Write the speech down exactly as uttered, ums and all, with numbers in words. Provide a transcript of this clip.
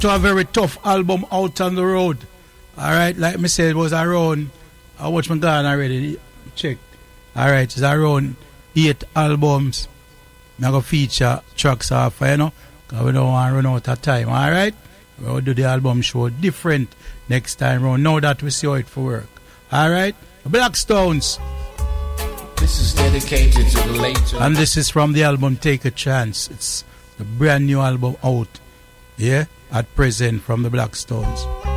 to a very tough album out on the road. Alright, like me said, it was around, I watched my gun already, check. Alright, it's around eight albums. I'm going to feature tracks off, you know, because we don't want to run out of time, alright? We'll do the album show different next time around, now that we see how it for work. Alright? Blackstones. This is dedicated to the late. And this is from the album Take a Chance. It's the brand new album out, yeah, at present from the Blackstones.